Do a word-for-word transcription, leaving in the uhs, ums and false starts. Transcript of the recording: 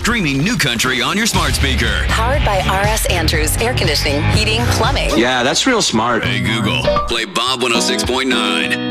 Streaming New Country on your smart speaker. Powered by R S Andrews Air Conditioning, Heating, Plumbing. Yeah, that's real smart. Hey, Google, play Bob one oh six point nine.